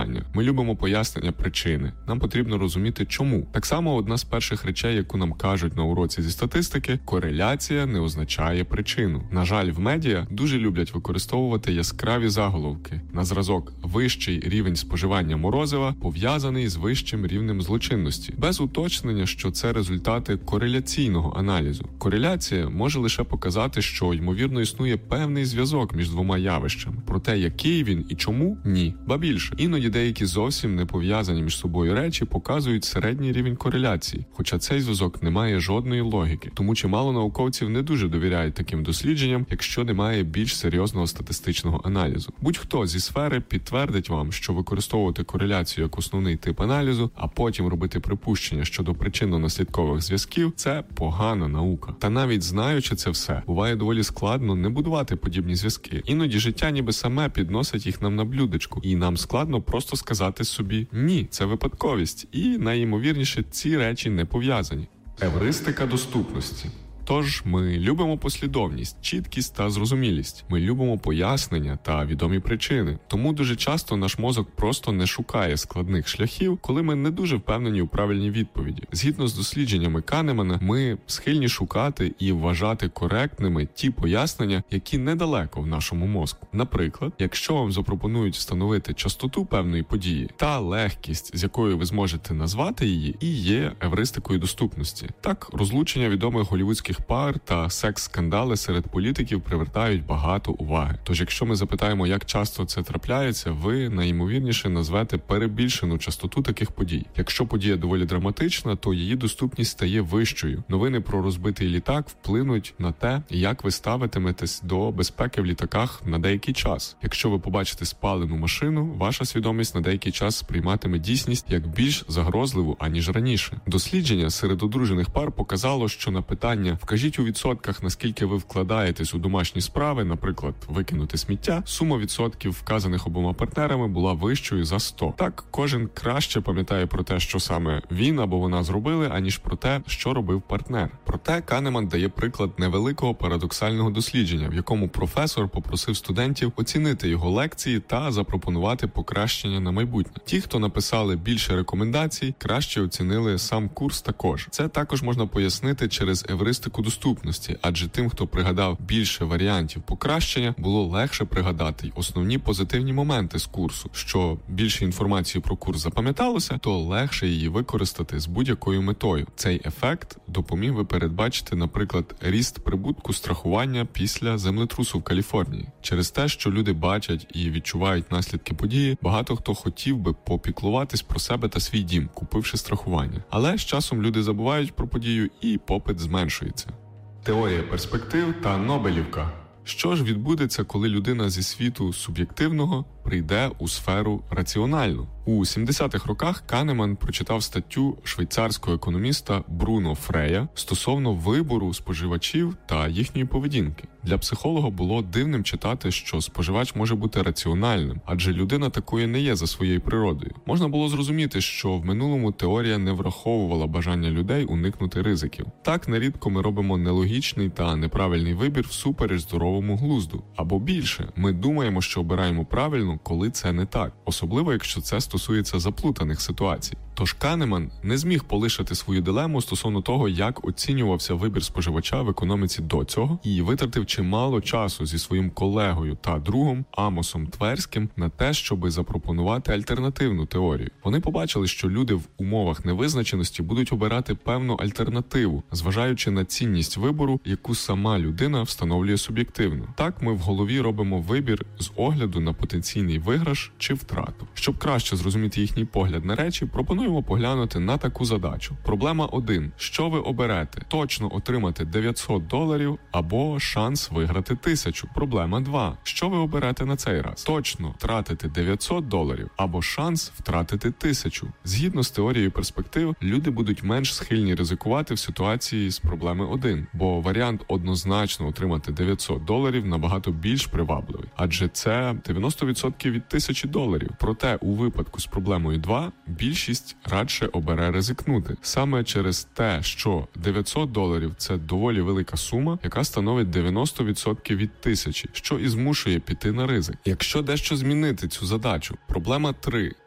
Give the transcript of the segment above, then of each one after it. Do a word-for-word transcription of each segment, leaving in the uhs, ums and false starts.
розважання. Ми любимо пояснення причини. Нам потрібно розуміти, чому. Так само одна з перших речей, яку нам кажуть на уроці зі статистики – кореляція не означає причину. На жаль, в медіа дуже люблять використовувати яскраві заголовки. На зразок «вищий рівень споживання морозива пов'язаний з вищим рівнем злочинності», без уточнення, що це результати кореляційного аналізу. Кореляція може лише показати, що, ймовірно, існує певний зв'язок між двома явищами. Проте, який він і чому – ні. Ба більше, іноді деякі зовсім не пов'язані між собою речі показують середній рівень кореляції, хоча цей зв'язок не має жодної логіки. Тому чимало науковців не дуже довіряють таким дослідженням, якщо немає більш серйозного статистичного аналізу. Будь-хто зі сфери підтвердить вам, що використовувати кореляцію як основний тип аналізу, а потім робити припущення щодо причинно-наслідкових зв'язків – це погана наука. Та навіть знаючи це все, буває доволі складно не будувати подібні зв'язки. Іноді життя ніби саме підносить їх нам на блюдечку, і нам складно просто сказати собі «ні, це випадковість», і найімовірніше ці речі не пов'язані. Евристика доступності. Тож, ми любимо послідовність, чіткість та зрозумілість. Ми любимо пояснення та відомі причини. Тому дуже часто наш мозок просто не шукає складних шляхів, коли ми не дуже впевнені у правильній відповіді. Згідно з дослідженнями Канемана, ми схильні шукати і вважати коректними ті пояснення, які недалеко в нашому мозку. Наприклад, якщо вам запропонують встановити частоту певної події, та легкість, з якою ви зможете назвати її, і є евристикою доступності. Так, розлучення відомих голлівудських пар та секс-скандали серед політиків привертають багато уваги. Тож, якщо ми запитаємо, як часто це трапляється, ви найімовірніше назвете перебільшену частоту таких подій. Якщо подія доволі драматична, то її доступність стає вищою. Новини про розбитий літак вплинуть на те, як ви ставитиметесь до безпеки в літаках на деякий час. Якщо ви побачите спалену машину, ваша свідомість на деякий час сприйматиме дійсність як більш загрозливу, аніж раніше. Дослідження серед одружених пар показало, що на питання «Вкажіть у відсотках, наскільки ви вкладаєтесь у домашні справи, наприклад, викинути сміття», сума відсотків, вказаних обома партнерами, була вищою за сто. Так, кожен краще пам'ятає про те, що саме він або вона зробили, аніж про те, що робив партнер. Проте Канеман дає приклад невеликого парадоксального дослідження, в якому професор попросив студентів оцінити його лекції та запропонувати покращення на майбутнє. Ті, хто написали більше рекомендацій, краще оцінили сам курс також. Це також можна пояснити через евристику доступності, адже тим, хто пригадав більше варіантів покращення, було легше пригадати й основні позитивні моменти з курсу. Що більше інформації про курс запам'яталося, то легше її використати з будь-якою метою. Цей ефект допоміг би передбачити, наприклад, ріст прибутку страхування після землетрусу в Каліфорнії. Через те, що люди бачать і відчувають наслідки події, багато хто хотів би попіклуватись про себе та свій дім, купивши страхування. Але з часом люди забувають про подію і попит зменшується. Теорія перспектив та Нобелівка. Що ж відбудеться, коли людина зі світу суб'єктивного прийде у сферу раціональну? У сімдесятих роках Канеман прочитав статтю швейцарського економіста Бруно Фрея стосовно вибору споживачів та їхньої поведінки. Для психолога було дивним читати, що споживач може бути раціональним, адже людина такою не є за своєю природою. Можна було зрозуміти, що в минулому теорія не враховувала бажання людей уникнути ризиків. Так, нерідко ми робимо нелогічний та неправильний вибір всупереч здоровому глузду. Або більше, ми думаємо, що обираємо правильно, коли це не так. Особливо, якщо це стосується заплутаних ситуацій. Тож Канеман не зміг полишити свою дилему стосовно того, як оцінювався вибір споживача в економіці до цього, і витратив чимало часу зі своїм колегою та другом Амосом Тверським на те, щоби запропонувати альтернативну теорію. Вони побачили, що люди в умовах невизначеності будуть обирати певну альтернативу, зважаючи на цінність вибору, яку сама людина встановлює суб'єктивно. Так ми в голові робимо вибір з огляду на потенційний виграш чи втрату. Щоб краще зрозуміти їхній погляд на речі, пропонуємо поглянути на таку задачу. Проблема один. Що ви оберете? Точно отримати дев'ятсот доларів або шанс виграти тисячу. Проблема два. Що ви оберете на цей раз? Точно втратити дев'ятсот доларів або шанс втратити тисячу. Згідно з теорією перспектив, люди будуть менш схильні ризикувати в ситуації з проблеми один, бо варіант однозначно отримати дев'ятсот доларів набагато більш привабливий, адже це дев'яносто відсотків від тисячі доларів. Проте у випадку з проблемою два більшість радше обере ризикнути. Саме через те, що дев'ятсот доларів – це доволі велика сума, яка становить дев'яносто відсотків від тисячі, що і змушує піти на ризик. Якщо дещо змінити цю задачу, проблема три.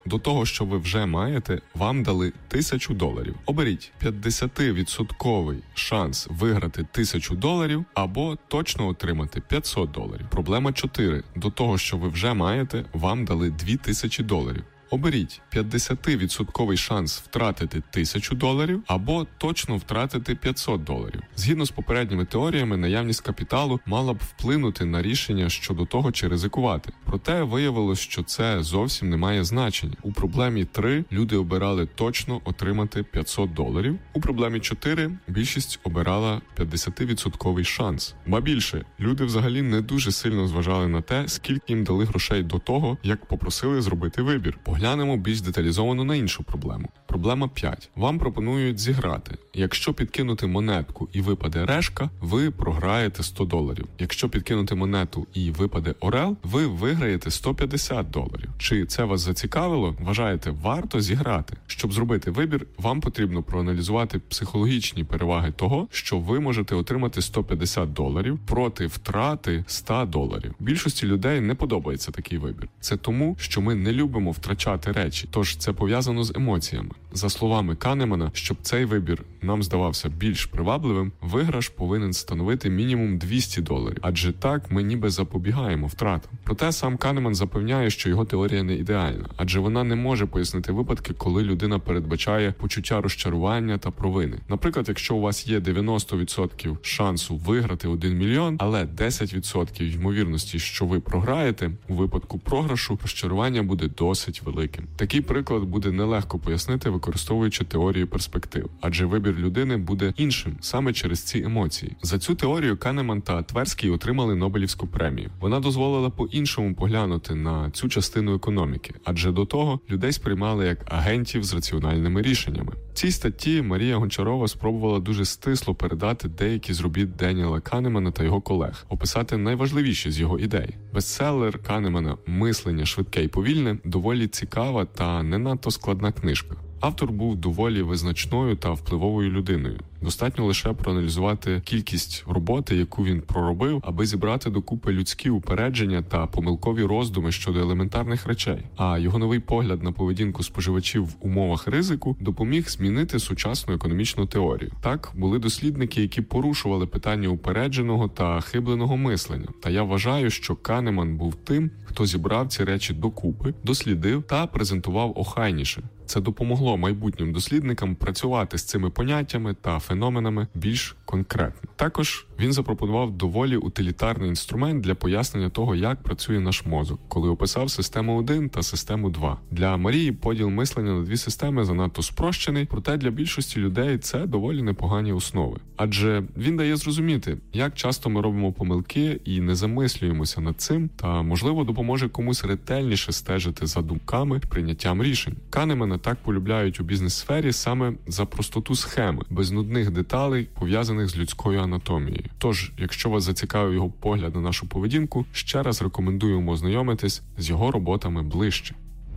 До того, що ви вже маєте, вам дали тисячу доларів. Оберіть п'ятдесятивідсотковий шанс виграти тисячу доларів або точно отримати п'ятсот доларів. Проблема чотири. До того, що ви вже маєте, вам дали дві тисячі доларів. Оберіть п'ятдесятивідсотковий шанс втратити тисячу доларів або точно втратити п'ятсот доларів. Згідно з попередніми теоріями, наявність капіталу мала б вплинути на рішення щодо того, чи ризикувати. Проте виявилось, що це зовсім не має значення. У проблемі три люди обирали точно отримати п'ятсот доларів. У проблемі чотири більшість обирала п'ятдесятивідсотковий шанс. Ба більше, люди взагалі не дуже сильно зважали на те, скільки їм дали грошей до того, як попросили зробити вибір. Поглянемо більш деталізовано на іншу проблему. Проблема п'ять. Вам пропонують зіграти. Якщо підкинути монетку і випаде решка, ви програєте сто доларів. Якщо підкинути монету і випаде орел, ви виграєте сто п'ятдесят доларів. Чи це вас зацікавило? Вважаєте, варто зіграти? Щоб зробити вибір, вам потрібно проаналізувати психологічні переваги того, що ви можете отримати сто п'ятдесят доларів проти втрати сто доларів. Більшості людей не подобається такий вибір. Це тому, що ми не любимо втрачати речі, тож це пов'язано з емоціями. За словами Канемана, щоб цей вибір нам здавався більш привабливим, виграш повинен становити мінімум двісті доларів, адже так ми ніби запобігаємо втратам. Проте сам Канеман запевняє, що його теорія не ідеальна, адже вона не може пояснити випадки, коли людина передбачає почуття розчарування та провини. Наприклад, якщо у вас є дев'яносто відсотків шансу виграти один мільйон, але десять відсотків ймовірності, що ви програєте, у випадку програшу розчарування буде досить великим. Такий приклад буде нелегко пояснити, використовуючи теорію перспектив, адже вибір людини буде іншим саме через ці емоції. За цю теорію Канеман та Тверський отримали Нобелівську премію. Вона дозволила по-іншому поглянути на цю частину економіки, адже до того людей сприймали як агентів з раціональними рішеннями. В цій статті Марія Гончарова спробувала дуже стисло передати деякі з робіт Деніела Канемана та його колег, описати найважливіші з його ідей. Бестселер Канемана «Мислення швидке і повільне» доволі цікава та не надто складна книжка. Автор був доволі визначною та впливовою людиною. Достатньо лише проаналізувати кількість роботи, яку він проробив, аби зібрати докупи людські упередження та помилкові роздуми щодо елементарних речей. А його новий погляд на поведінку споживачів в умовах ризику допоміг змінити сучасну економічну теорію. Так, були дослідники, які порушували питання упередженого та хибленого мислення. Та я вважаю, що Канеман був тим, хто зібрав ці речі докупи, дослідив та презентував охайніше. Це допомогло майбутнім дослідникам працювати з цими поняттями та феноменами більш конкретно. Також він запропонував доволі утилітарний інструмент для пояснення того, як працює наш мозок, коли описав систему один та систему два. Для Марії поділ мислення на дві системи занадто спрощений, проте для більшості людей це доволі непогані основи. Адже він дає зрозуміти, як часто ми робимо помилки і не замислюємося над цим, та, можливо, допоможе комусь ретельніше стежити за думками і прийняттям рішень. Канемана так полюбляють у бізнес-сфері саме за простоту схеми, без нудних деталей, пов'язаних з людською анатомією. Тож, якщо вас зацікавив його погляд на нашу поведінку, ще раз рекомендуємо ознайомитись з його роботами ближче.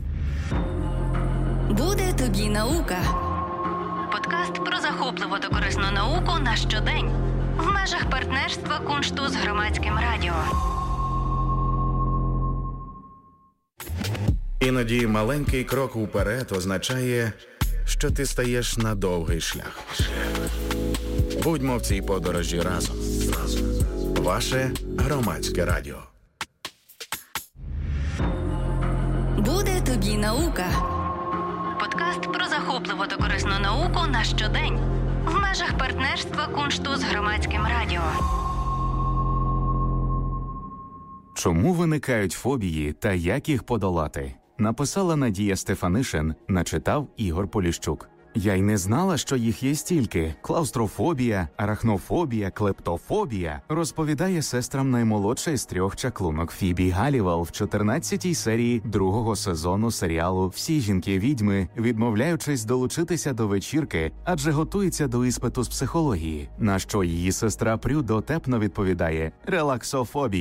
Буде тобі наука. Подкаст про захопливу та корисну науку на щодень. В межах партнерства Куншту з Громадським радіо. Іноді маленький крок уперед означає, що ти стаєш на довгий шлях. Будьмо в цій подорожі разом. Ваше Громадське радіо. Буде тобі наука. Подкаст про захопливу та корисну науку на щодень. В межах партнерства Куншту з Громадським радіо. Чому виникають фобії та як їх подолати? Написала Надія Стефанишин, начитав Ігор Поліщук. Я й не знала, що їх є стільки. Клаустрофобія, арахнофобія, клептофобія, розповідає сестрам наймолодша із трьох чаклунок Фібі Галівал в чотирнадцятій серії другого сезону серіалу «Всі жінки-відьми», відмовляючись долучитися до вечірки, адже готується до іспиту з психології. На що її сестра Прю дотепно відповідає «релаксофобія».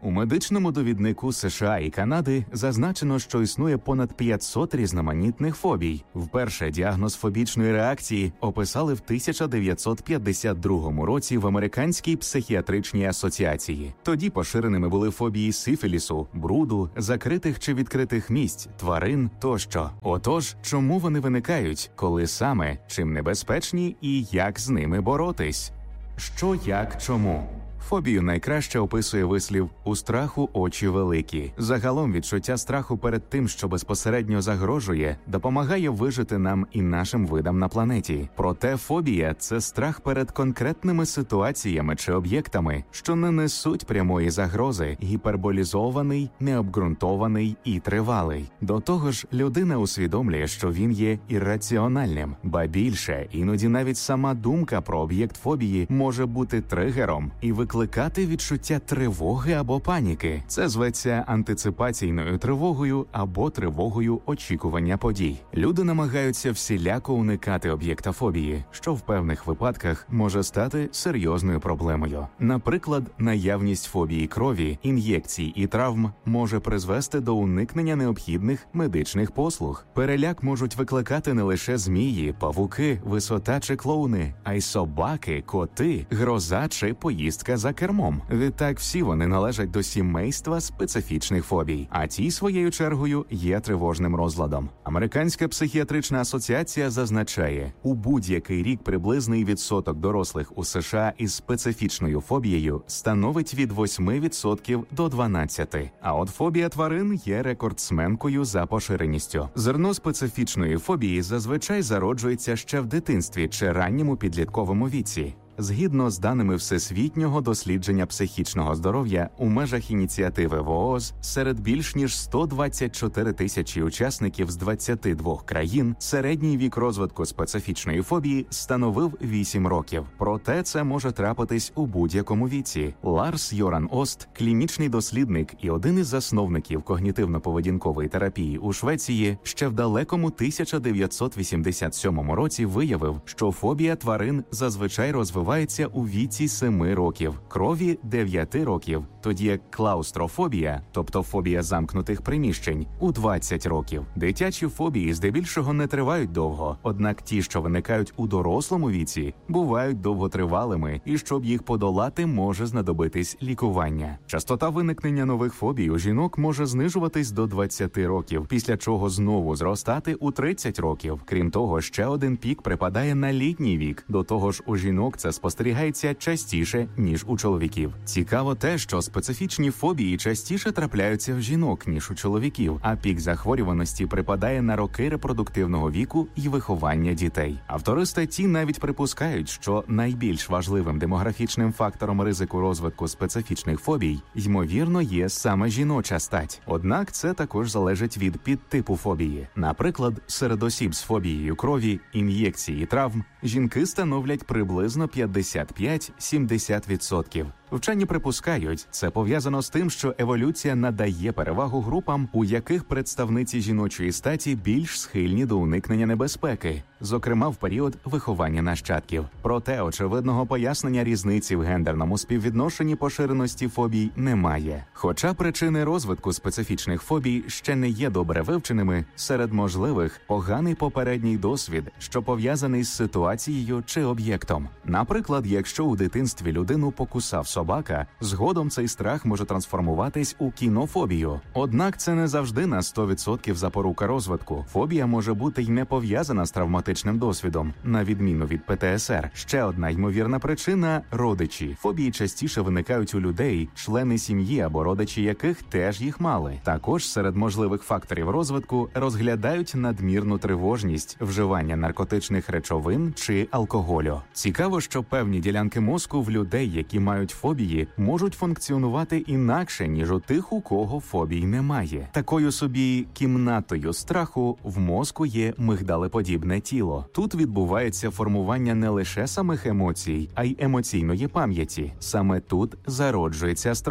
У медичному довіднику США і Канади зазначено, що існує понад п'ятсот різноманітних фобій. Вперше діагноз фобічної реакції описали в тисяча дев'ятсот п'ятдесят другому році в Американській психіатричній асоціації. Тоді поширеними були фобії сифілісу, бруду, закритих чи відкритих місць, тварин тощо. Отож, чому вони виникають, коли саме, чим небезпечні і як з ними боротись? Що, як, чому? Фобію найкраще описує вислів «у страху очі великі». Загалом відчуття страху перед тим, що безпосередньо загрожує, допомагає вижити нам і нашим видам на планеті. Проте фобія – це страх перед конкретними ситуаціями чи об'єктами, що не несуть прямої загрози, гіперболізований, необґрунтований і тривалий. До того ж, людина усвідомлює, що він є ірраціональним. Ба більше, іноді навіть сама думка про об'єкт фобії може бути тригером і викликати викликати відчуття тривоги або паніки. Це зветься антиципаційною тривогою або тривогою очікування подій. Люди намагаються всіляко уникати об'єкта фобії, що в певних випадках може стати серйозною проблемою. Наприклад, наявність фобії крові, ін'єкцій і травм може призвести до уникнення необхідних медичних послуг. Переляк можуть викликати не лише змії, павуки, висота чи клоуни, а й собаки, коти, гроза чи поїздка за кермом. Відтак всі вони належать до сімейства специфічних фобій, а ті, своєю чергою, є тривожним розладом. Американська психіатрична асоціація зазначає, у будь-який рік приблизний відсоток дорослих у США із специфічною фобією становить від восьми відсотків до дванадцяти відсотків. А от фобія тварин є рекордсменкою за поширеністю. Зерно специфічної фобії зазвичай зароджується ще в дитинстві чи ранньому підлітковому віці. Згідно з даними Всесвітнього дослідження психічного здоров'я у межах ініціативи ВООЗ, серед більш ніж сто двадцять чотири тисячі учасників з двадцяти двох країн середній вік розвитку специфічної фобії становив вісім років. Проте це може трапитись у будь-якому віці. Ларс Йоран Ост, клінічний дослідник і один із засновників когнітивно-поведінкової терапії у Швеції, ще в далекому тисяча дев'ятсот вісімдесят сьомому році виявив, що фобія тварин зазвичай розвивається розвивається у віці семи років, крові – дев'яти років, тоді як клаустрофобія, тобто фобія замкнутих приміщень, у двадцять років. Дитячі фобії здебільшого не тривають довго, однак ті, що виникають у дорослому віці, бувають довготривалими, і щоб їх подолати, може знадобитись лікування. Частота виникнення нових фобій у жінок може знижуватись до двадцяти років, після чого знову зростати у тридцять років. Крім того, ще один пік припадає на літній вік, до того ж у жінок це спостерігається частіше, ніж у чоловіків. Цікаво те, що специфічні фобії частіше трапляються в жінок, ніж у чоловіків, а пік захворюваності припадає на роки репродуктивного віку і виховання дітей. Автори статті навіть припускають, що найбільш важливим демографічним фактором ризику розвитку специфічних фобій, ймовірно, є саме жіноча стать. Однак це також залежить від підтипу фобії. Наприклад, серед осіб з фобією крові, ін'єкцій і травм жінки становлять приблизно п'ятдесят п'ять - сімдесят відсотків. Вчені припускають, це пов'язано з тим, що еволюція надає перевагу групам, у яких представниці жіночої статі більш схильні до уникнення небезпеки, зокрема в період виховання нащадків. Проте очевидного пояснення різниці в гендерному співвідношенні поширеності фобій немає. Хоча причини розвитку специфічних фобій ще не є добре вивченими, серед можливих поганий попередній досвід, що пов'язаний з ситуацією чи об'єктом. Наприклад, якщо у дитинстві людину покусав собака, згодом цей страх може трансформуватись у кінофобію. Однак це не завжди на сто відсотків запорука розвитку. Фобія може бути й не пов'язана з травматичним досвідом, на відміну від Пе Те Ес Ер. Ще одна ймовірна причина – родичі. Фобії частіше виникають у людей, члени сім'ї або родичі яких теж їх мали. Також серед можливих факторів розвитку розглядають надмірну тривожність, вживання наркотичних речовин чи алкоголю. Цікаво, що певні ділянки мозку в людей, які мають фобії, можуть функціонувати інакше, ніж у тих, у кого фобій немає. Такою собі кімнатою страху в мозку є мигдалеподібне тіло. Тут відбувається формування не лише самих емоцій, а й емоційної пам'яті. Саме тут зароджується страх.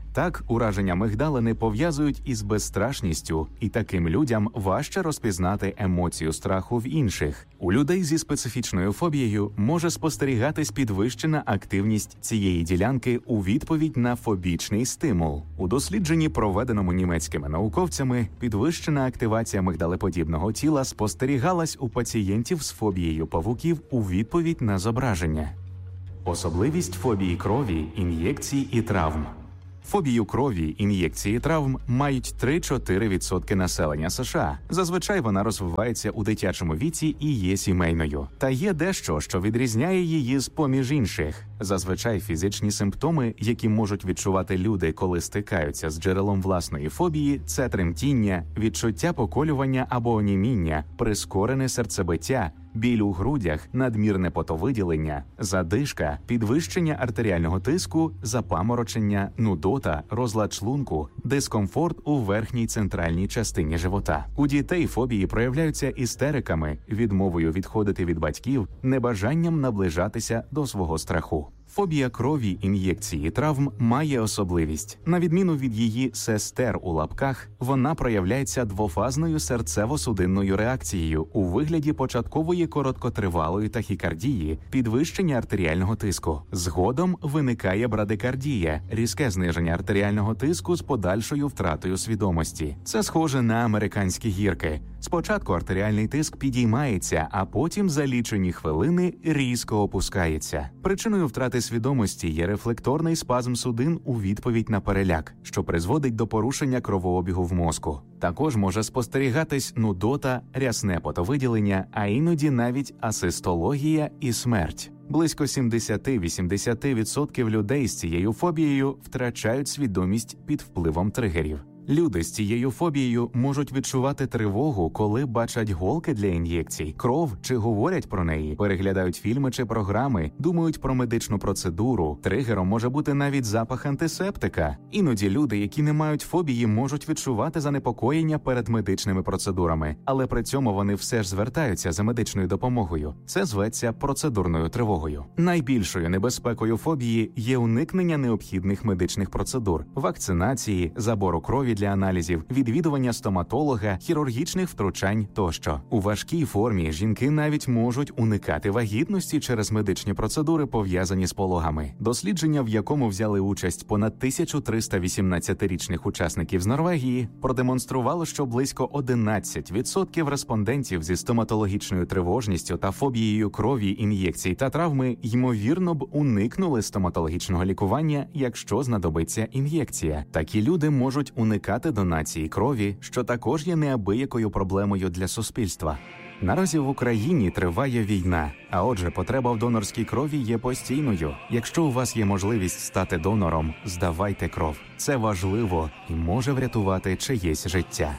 Так, ураження мигдалини пов'язують із безстрашністю, і таким людям важче розпізнати емоцію страху в інших. У людей зі специфічною фобією може спостерігатись підвищена активність цієї ділянки у відповідь на фобічний стимул. У дослідженні, проведеному німецькими науковцями, підвищена активація мигдалеподібного тіла спостерігалась у пацієнтів з фобією павуків у відповідь на зображення. Особливість фобії крові, ін'єкцій і травм. Фобію крові, ін'єкції, травм мають три-чотири відсотки населення США. Зазвичай вона розвивається у дитячому віці і є сімейною. Та є дещо, що відрізняє її з-поміж інших. Зазвичай фізичні симптоми, які можуть відчувати люди, коли стикаються з джерелом власної фобії, це тремтіння, відчуття поколювання або оніміння, прискорене серцебиття, біль у грудях, надмірне потовиділення, задишка, підвищення артеріального тиску, запаморочення, нудота, розлад шлунку, дискомфорт у верхній центральній частині живота. У дітей фобії проявляються істериками, відмовою відходити від батьків, небажанням наближатися до свого страху. Фобія крові, ін'єкції, травм має особливість. На відміну від її «сестер» у лапках, вона проявляється двофазною серцево-судинною реакцією у вигляді початкової короткотривалої тахікардії, підвищення артеріального тиску. Згодом виникає брадикардія, різке зниження артеріального тиску з подальшою втратою свідомості. Це схоже на американські гірки. Спочатку артеріальний тиск підіймається, а потім за лічені хвилини різко опускається. Причиною втрати свідомості є рефлекторний спазм судин у відповідь на переляк, що призводить до порушення кровообігу в мозку. Також може спостерігатись нудота, рясне потовиділення, а іноді навіть асистологія і смерть. Близько сімдесят-вісімдесят відсотків людей з цією фобією втрачають свідомість під впливом тригерів. Люди з цією фобією можуть відчувати тривогу, коли бачать голки для ін'єкцій, кров чи говорять про неї, переглядають фільми чи програми, думають про медичну процедуру. Тригером може бути навіть запах антисептика. Іноді люди, які не мають фобії, можуть відчувати занепокоєння перед медичними процедурами, але при цьому вони все ж звертаються за медичною допомогою. Це зветься процедурною тривогою. Найбільшою небезпекою фобії є уникнення необхідних медичних процедур, вакцинації, забору крові для аналізів, відвідування стоматолога, хірургічних втручань тощо. У важкій формі жінки навіть можуть уникати вагітності через медичні процедури, пов'язані з пологами. Дослідження, в якому взяли участь понад тисяча триста вісімнадцятирічних учасників з Норвегії, продемонструвало, що близько одинадцять відсотків респондентів зі стоматологічною тривожністю та фобією крові, ін'єкцій та травми ймовірно б уникнули стоматологічного лікування, якщо знадобиться ін'єкція. Такі люди можуть уникати донації крові, що також є неабиякою проблемою для суспільства. Наразі в Україні триває війна, а отже, потреба в донорській крові є постійною. Якщо у вас є можливість стати донором, здавайте кров. Це важливо і може врятувати чиєсь життя.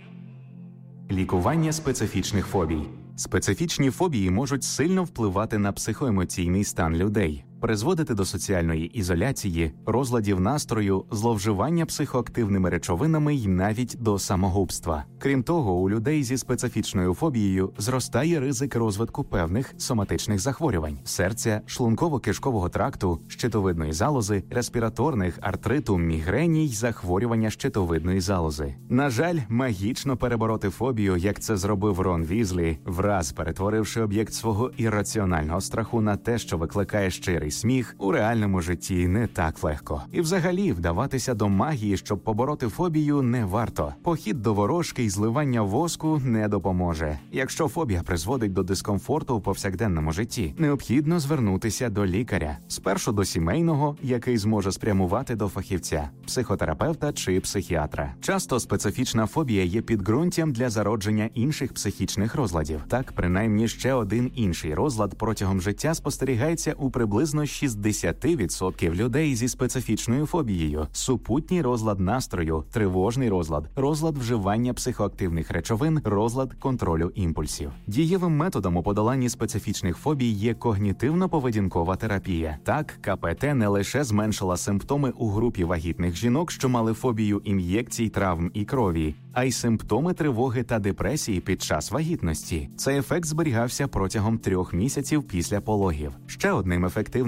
Лікування специфічних фобій. Специфічні фобії можуть сильно впливати на психоемоційний стан людей, призводити до соціальної ізоляції, розладів настрою, зловживання психоактивними речовинами й навіть до самогубства. Крім того, у людей зі специфічною фобією зростає ризик розвитку певних соматичних захворювань – серця, шлунково-кишкового тракту, щитовидної залози, респіраторних, артриту, мігрені й захворювання щитовидної залози. На жаль, магічно перебороти фобію, як це зробив Рон Візлі, враз перетворивши об'єкт свого ірраціонального страху на те, що викликає щирий сміх, у реальному житті не так легко. І взагалі вдаватися до магії, щоб побороти фобію, не варто. Похід до ворожки і зливання воску не допоможе. Якщо фобія призводить до дискомфорту у повсякденному житті, необхідно звернутися до лікаря. Спершу до сімейного, який зможе спрямувати до фахівця, психотерапевта чи психіатра. Часто специфічна фобія є підґрунтям для зародження інших психічних розладів. Так, принаймні ще один інший розлад протягом життя спостерігається у приблизно шістдесят відсотків людей зі специфічною фобією. Супутній розлад настрою, тривожний розлад, розлад вживання психоактивних речовин, розлад контролю імпульсів. Дієвим методом у подоланні специфічних фобій є когнітивно-поведінкова терапія. Так, ка пе те не лише зменшила симптоми у групі вагітних жінок, що мали фобію ін'єкцій, травм і крові, а й симптоми тривоги та депресії під час вагітності. Цей ефект зберігався протягом трьох місяців після пологів. Ще одним ефективним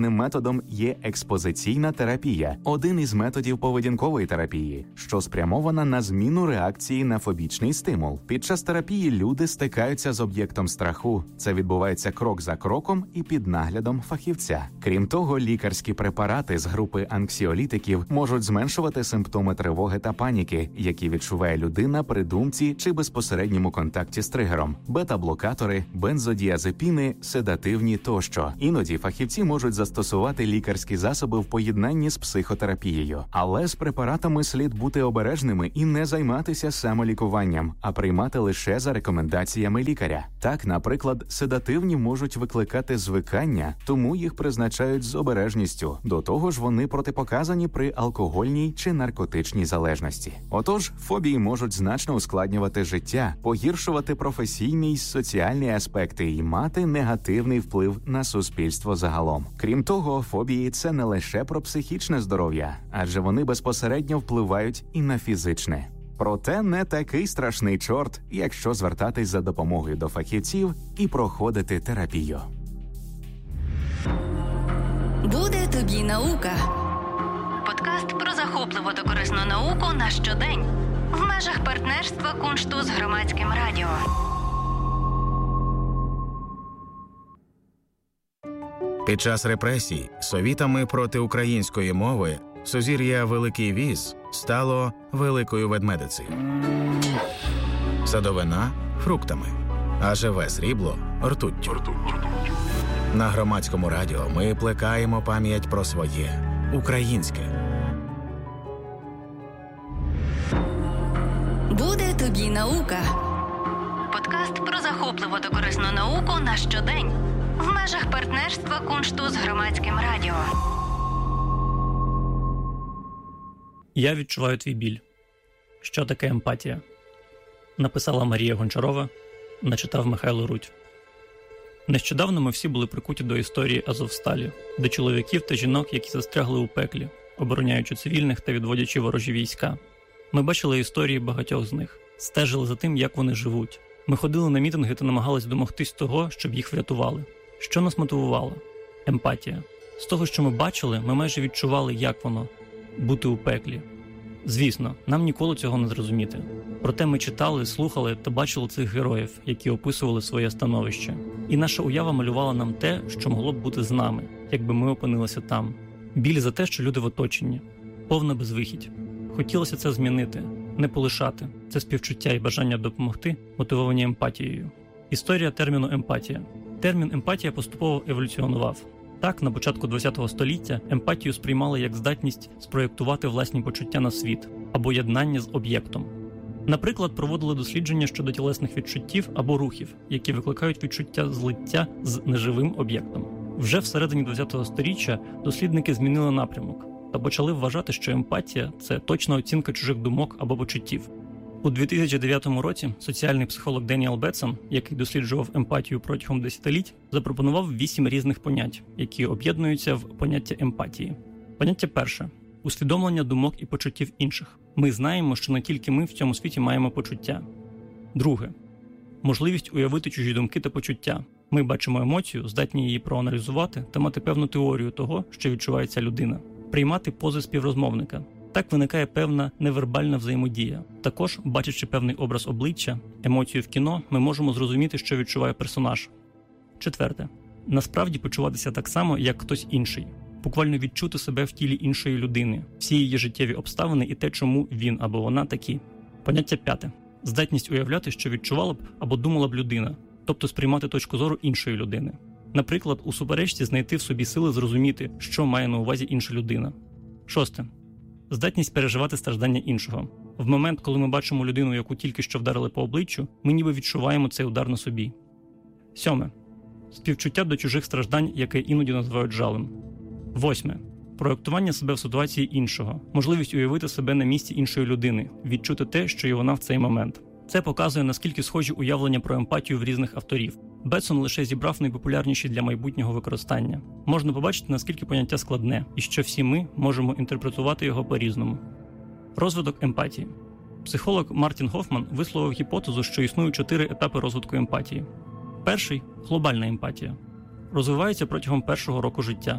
ефективним методом є експозиційна терапія, один із методів поведінкової терапії, що спрямована на зміну реакції на фобічний стимул. Під час терапії люди стикаються з об'єктом страху. Це відбувається крок за кроком і під наглядом фахівця. Крім того, лікарські препарати з групи анксіолітиків можуть зменшувати симптоми тривоги та паніки, які відчуває людина при думці чи безпосередньому контакті з тригером. Бета-блокатори, бензодіазепіни, седативні тощо. Іноді фахівці можуть застосувати лікарські засоби в поєднанні з психотерапією. Але з препаратами слід бути обережними і не займатися самолікуванням, а приймати лише за рекомендаціями лікаря. Так, наприклад, седативні можуть викликати звикання, тому їх призначають з обережністю. До того ж, вони протипоказані при алкогольній чи наркотичній залежності. Отож, фобії можуть значно ускладнювати життя, погіршувати професійні й соціальні аспекти і мати негативний вплив на суспільство загалом. Крім того, фобії – це не лише про психічне здоров'я, адже вони безпосередньо впливають і на фізичне. Проте не такий страшний чорт, якщо звертатись за допомогою до фахівців і проходити терапію. Буде тобі наука. Подкаст про захопливу та корисну науку на щодень. В межах партнерства Куншту з Громадським радіо. Під час репресій совітами проти української мови сузір'я Великий Віз стало Великою Ведмедицею. Садовина – фруктами, а живе срібло – ртуттю. На Громадському радіо ми плекаємо пам'ять про своє – українське. Буде тобі наука. Подкаст про захопливу та корисну науку на щодень. В межах партнерства Куншту з Громадським радіо. Я відчуваю твій біль. Що таке емпатія? Написала Марія Гончарова, начитав Михайло Рудь. Нещодавно ми всі були прикуті до історії Азовсталі, де чоловіків та жінок, які застрягли у пеклі, обороняючи цивільних та відводячи ворожі війська. Ми бачили історії багатьох з них, стежили за тим, як вони живуть. Ми ходили на мітинги та намагались домогтись того, щоб їх врятували. Що нас мотивувало? Емпатія. З того, що ми бачили, ми майже відчували, як воно – бути у пеклі. Звісно, нам ніколи цього не зрозуміти. Проте ми читали, слухали та бачили цих героїв, які описували своє становище. І наша уява малювала нам те, що могло б бути з нами, якби ми опинилися там. Біль за те, що люди в оточенні. Повна безвихідь. Хотілося це змінити, не полишати. Це співчуття і бажання допомогти, мотивовані емпатією. Історія терміну «емпатія». Термін «емпатія» поступово еволюціонував. Так, на початку ХХ століття емпатію сприймали як здатність спроєктувати власні почуття на світ або єднання з об'єктом. Наприклад, проводили дослідження щодо тілесних відчуттів або рухів, які викликають відчуття злиття з неживим об'єктом. Вже всередині ХХ сторіччя дослідники змінили напрямок та почали вважати, що емпатія – це точна оцінка чужих думок або почуттів. У дві тисячі дев'ятому році соціальний психолог Деніел Бетсон, який досліджував емпатію протягом десятиліть, запропонував вісім різних понять, які об'єднуються в поняття емпатії. Поняття перше – усвідомлення думок і почуттів інших. Ми знаємо, що не тільки ми в цьому світі маємо почуття. Друге – можливість уявити чужі думки та почуття. Ми бачимо емоцію, здатні її проаналізувати та мати певну теорію того, що відчувається людина. Приймати пози співрозмовника. Так виникає певна невербальна взаємодія. Також, бачачи певний образ обличчя, емоцію в кіно, ми можемо зрозуміти, що відчуває персонаж. Четверте. Насправді почуватися так само, як хтось інший. Буквально відчути себе в тілі іншої людини, всі її життєві обставини і те, чому він або вона такі. Поняття п'яте. Здатність уявляти, що відчувала б або думала б людина, тобто сприймати точку зору іншої людини. Наприклад, у суперечці знайти в собі сили зрозуміти, що має на увазі інша людина. Шосте. Здатність переживати страждання іншого. В момент, коли ми бачимо людину, яку тільки що вдарили по обличчю, ми ніби відчуваємо цей удар на собі. Сьоме. Співчуття до чужих страждань, яке іноді називають жалем. Восьме. Проєктування себе в ситуації іншого. Можливість уявити себе на місці іншої людини, відчути те, що і вона в цей момент. Це показує, наскільки схожі уявлення про емпатію в різних авторів. Бетсон лише зібрав найпопулярніші для майбутнього використання. Можна побачити, наскільки поняття складне, і що всі ми можемо інтерпретувати його по-різному. Розвиток емпатії. Психолог Мартін Гофман висловив гіпотезу, що існують чотири етапи розвитку емпатії. Перший – глобальна емпатія. Розвивається протягом першого року життя.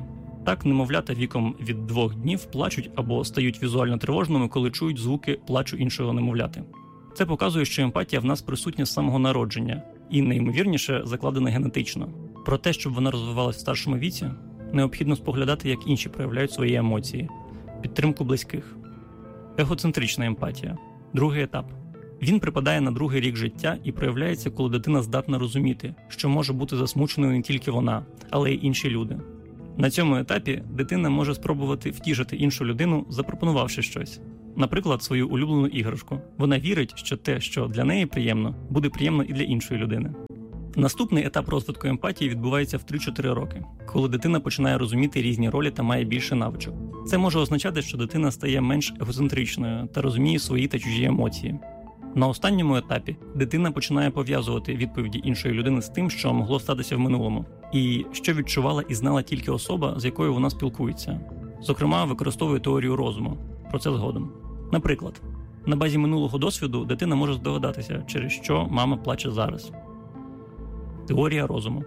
Так, немовлята віком від двох днів плачуть або стають візуально тривожними, коли чують звуки плачу іншого немовляти. Це показує, що емпатія в нас присутня з самого народження і, найімовірніше, закладена генетично. Про те, щоб вона розвивалась в старшому віці, необхідно споглядати, як інші проявляють свої емоції, підтримку близьких. Егоцентрична емпатія – другий етап. Він припадає на другий рік життя і проявляється, коли дитина здатна розуміти, що може бути засмученою не тільки вона, але й інші люди. На цьому етапі дитина може спробувати втішити іншу людину, запропонувавши щось. Наприклад, свою улюблену іграшку. Вона вірить, що те, що для неї приємно, буде приємно і для іншої людини. Наступний етап розвитку емпатії відбувається в три-чотири роки, коли дитина починає розуміти різні ролі та має більше навичок. Це може означати, що дитина стає менш егоцентричною та розуміє свої та чужі емоції. На останньому етапі дитина починає пов'язувати відповіді іншої людини з тим, що могло статися в минулому, і що відчувала і знала тільки особа, з якою вона спілкується. Зокрема, використовує теорію розуму. Про це згодом. Наприклад, на базі минулого досвіду дитина може здогадатися, через що мама плаче зараз. Теорія розуму.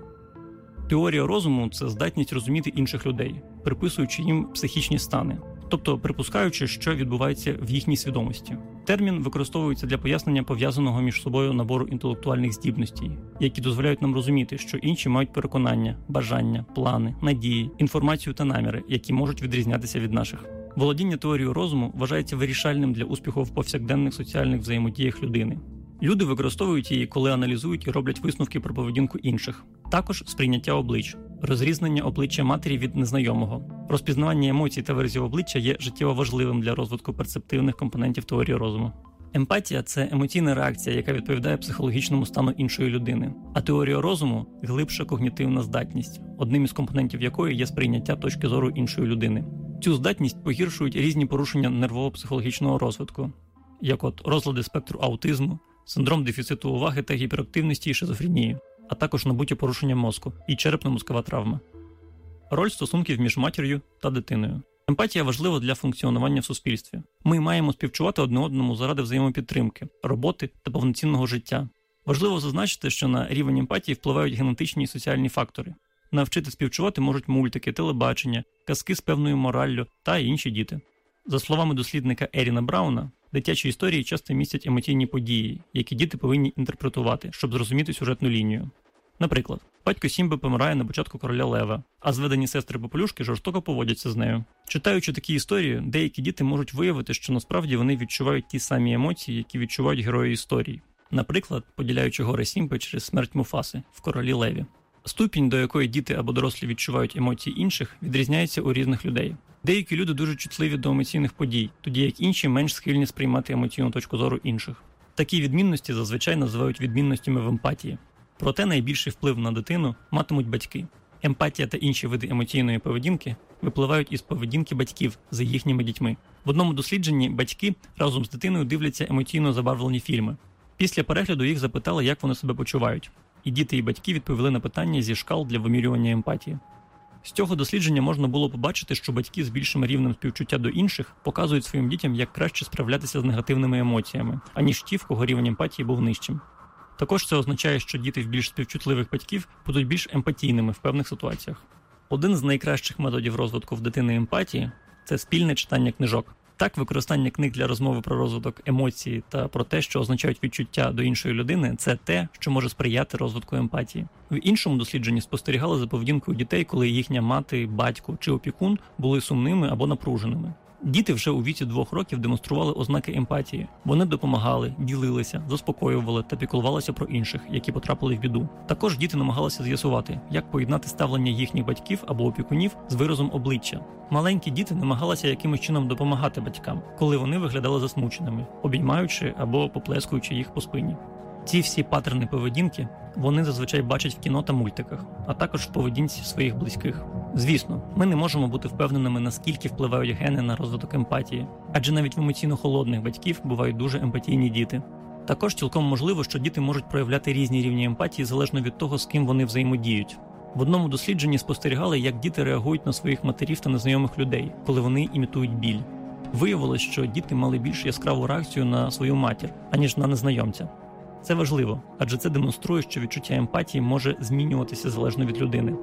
Теорія розуму – це здатність розуміти інших людей, приписуючи їм психічні стани, тобто припускаючи, що відбувається в їхній свідомості. Термін використовується для пояснення пов'язаного між собою набору інтелектуальних здібностей, які дозволяють нам розуміти, що інші мають переконання, бажання, плани, надії, інформацію та наміри, які можуть відрізнятися від наших. Володіння теорією розуму вважається вирішальним для успіху в повсякденних соціальних взаємодіях людини. Люди використовують її, коли аналізують і роблять висновки про поведінку інших. Також сприйняття облич, розрізнення обличчя матері від незнайомого. Розпізнавання емоцій та виразів обличчя є життєво важливим для розвитку перцептивних компонентів теорії розуму. Емпатія – це емоційна реакція, яка відповідає психологічному стану іншої людини. А теорія розуму – глибша когнітивна здатність, одним із компонентів якої є сприйняття точки зору іншої людини. Цю здатність погіршують різні порушення нервово-психологічного розвитку, як от розлади спектру аутизму, синдром дефіциту уваги та гіперактивності і шизофренії, а також набуті порушення мозку і черепно-мозкова травма. Роль стосунків між матір'ю та дитиною. Емпатія важлива для функціонування в суспільстві. Ми маємо співчувати одне одному заради взаємопідтримки, роботи та повноцінного життя. Важливо зазначити, що на рівень емпатії впливають генетичні і соціальні фактори. Навчити співчувати можуть мультики, телебачення, казки з певною мораллю та інші діти. За словами дослідника Еріна Брауна, дитячі історії часто містять емоційні події, які діти повинні інтерпретувати, щоб зрозуміти сюжетну лінію. Наприклад, батько Сімби помирає на початку Короля Лева, а зведені сестри Попелюшки жорстоко поводяться з нею. Читаючи такі історії, деякі діти можуть виявити, що насправді вони відчувають ті самі емоції, які відчувають герої історії. Наприклад, поділяючи горе Сімби через смерть Муфаси в Королі Леві. Ступінь, до якої діти або дорослі відчувають емоції інших, відрізняється у різних людей. Деякі люди дуже чутливі до емоційних подій, тоді як інші менш схильні сприймати емоційну точку зору інших. Такі відмінності зазвичай називають відмінностями в емпатії. Проте найбільший вплив на дитину матимуть батьки. Емпатія та інші види емоційної поведінки випливають із поведінки батьків за їхніми дітьми. В одному дослідженні батьки разом з дитиною дивляться емоційно забарвлені фільми. Після перегляду їх запитали, як вони себе почувають. І діти і батьки відповіли на питання зі шкал для вимірювання емпатії. З цього дослідження можна було побачити, що батьки з більшим рівнем співчуття до інших показують своїм дітям, як краще справлятися з негативними емоціями, аніж ті, в кого рівень емпатії був нижчим. Також це означає, що діти в більш співчутливих батьків будуть більш емпатійними в певних ситуаціях. Один з найкращих методів розвитку в дитини емпатії – це спільне читання книжок. Так, використання книг для розмови про розвиток емоцій та про те, що означають відчуття до іншої людини – це те, що може сприяти розвитку емпатії. В іншому дослідженні спостерігали за поведінкою дітей, коли їхня мати, батько чи опікун були сумними або напруженими. Діти вже у віці двох років демонстрували ознаки емпатії. Вони допомагали, ділилися, заспокоювали та піклувалися про інших, які потрапили в біду. Також діти намагалися з'ясувати, як поєднати ставлення їхніх батьків або опікунів з виразом обличчя. Маленькі діти намагалися якимось чином допомагати батькам, коли вони виглядали засмученими, обіймаючи або поплескуючи їх по спині. Ці всі паттерни поведінки вони зазвичай бачать в кіно та мультиках, а також в поведінці своїх близьких. Звісно, ми не можемо бути впевненими, наскільки впливають гени на розвиток емпатії, адже навіть в емоційно холодних батьків бувають дуже емпатійні діти. Також цілком можливо, що діти можуть проявляти різні рівні емпатії залежно від того, з ким вони взаємодіють. В одному дослідженні спостерігали, як діти реагують на своїх матерів та незнайомих людей, коли вони імітують біль. Виявилось, що діти мали більш яскраву реакцію на свою матір, аніж на незнайомця. Це важливо, адже це демонструє, що відчуття емпатії може змінюватися залежно від людини.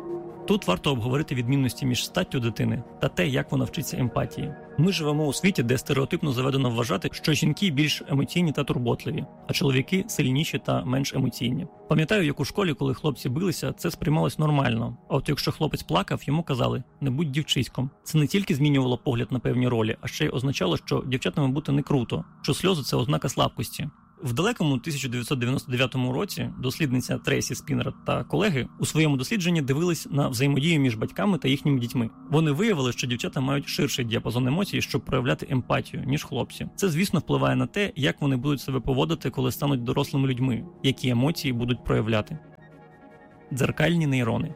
Тут варто обговорити відмінності між статтю дитини та те, як вона вчиться емпатії. Ми живемо у світі, де стереотипно заведено вважати, що жінки більш емоційні та турботливі, а чоловіки сильніші та менш емоційні. Пам'ятаю, як у школі, коли хлопці билися, це сприймалось нормально. А от якщо хлопець плакав, йому казали «не будь дівчиськом». Це не тільки змінювало погляд на певні ролі, а ще й означало, що дівчатами бути не круто, що сльози – це ознака слабкості. В далекому тисяча дев'ятсот дев'яносто дев'ятому році дослідниця Трейсі Спіннер та колеги у своєму дослідженні дивились на взаємодію між батьками та їхніми дітьми. Вони виявили, що дівчата мають ширший діапазон емоцій, щоб проявляти емпатію, ніж хлопці. Це, звісно, впливає на те, як вони будуть себе поводити, коли стануть дорослими людьми, які емоції будуть проявляти. Дзеркальні нейрони.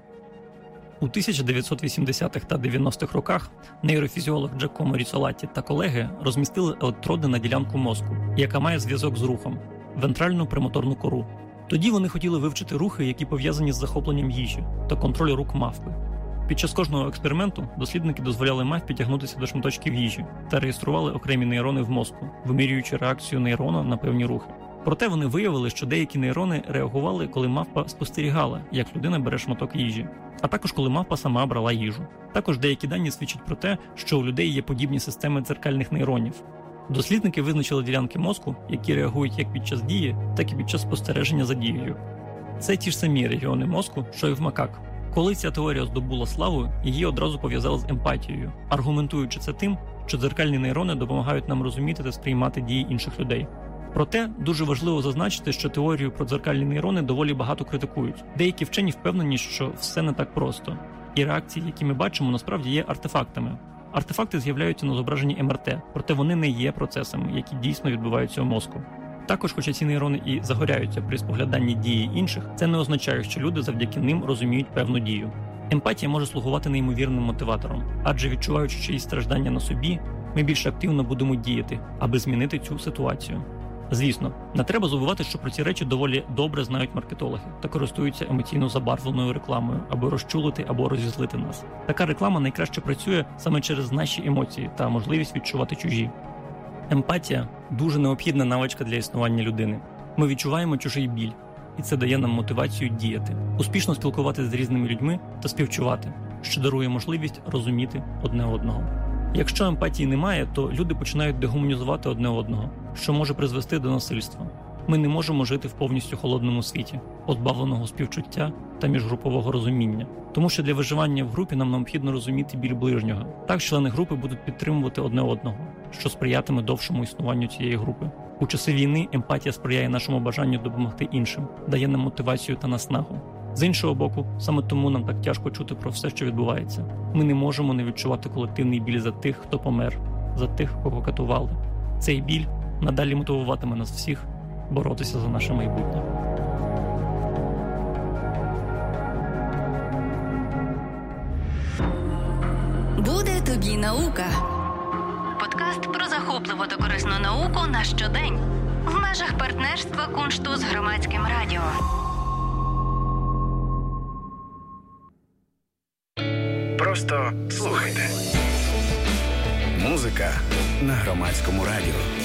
У тисяча дев'ятсот вісімдесятих та дев'яностих роках нейрофізіолог Джакомо Ріцолатті та колеги розмістили електроди на ділянку мозку, яка має зв'язок з рухом – вентральну премоторну кору. Тоді вони хотіли вивчити рухи, які пов'язані з захопленням їжі та контролю рук мавпи. Під час кожного експерименту дослідники дозволяли мавпі тягнутися до шматочків їжі та реєстрували окремі нейрони в мозку, вимірюючи реакцію нейрона на певні рухи. Проте вони виявили, що деякі нейрони реагували, коли мавпа спостерігала, як людина бере шматок їжі, а також коли мавпа сама брала їжу. Також деякі дані свідчать про те, що у людей є подібні системи дзеркальних нейронів. Дослідники визначили ділянки мозку, які реагують як під час дії, так і під час спостереження за дією. Це ті ж самі регіони мозку, що й в макак. Коли ця теорія здобула славу, її одразу пов'язали з емпатією, аргументуючи це тим, що дзеркальні нейрони допомагають нам розуміти та сприймати дії інших людей. Проте, дуже важливо зазначити, що теорію про дзеркальні нейрони доволі багато критикують. Деякі вчені впевнені, що все не так просто. І реакції, які ми бачимо, насправді є артефактами. Артефакти з'являються на зображенні ем ар те, проте вони не є процесами, які дійсно відбуваються у мозку. Також, хоча ці нейрони і загоряються при спогляданні дії інших, це не означає, що люди завдяки ним розуміють певну дію. Емпатія може слугувати неймовірним мотиватором, адже відчуваючи чиїсь страждання на собі, ми більш активно будемо діяти, аби змінити цю ситуацію. Звісно, не треба забувати, що про ці речі доволі добре знають маркетологи та користуються емоційно забарвленою рекламою, аби розчулити або розізлити нас. Така реклама найкраще працює саме через наші емоції та можливість відчувати чужі. Емпатія – дуже необхідна навичка для існування людини. Ми відчуваємо чужий біль, і це дає нам мотивацію діяти, успішно спілкуватися з різними людьми та співчувати, що дарує можливість розуміти одне одного. Якщо емпатії немає, то люди починають дегуманізувати одне одного, що може призвести до насильства. Ми не можемо жити в повністю холодному світі, позбавленого співчуття та міжгрупового розуміння. Тому що для виживання в групі нам необхідно розуміти біль ближнього. Так члени групи будуть підтримувати одне одного, що сприятиме довшому існуванню цієї групи. У часи війни емпатія сприяє нашому бажанню допомогти іншим, дає нам мотивацію та наснагу. З іншого боку, саме тому нам так тяжко чути про все, що відбувається. Ми не можемо не відчувати колективний біль за тих, хто помер, за тих, кого катували. Цей біль надалі мотивуватиме нас всіх боротися за наше майбутнє. Буде тобі наука. Подкаст про захопливу та корисну науку на щодень. В межах партнерства Куншту з Громадським радіо. Просто слухайте. Музика на Громадському радіо.